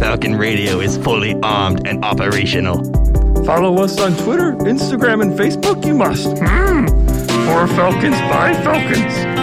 Falcon Radio is fully armed and operational. Follow us on Twitter, Instagram, and Facebook, you must. For Falcons by Falcons.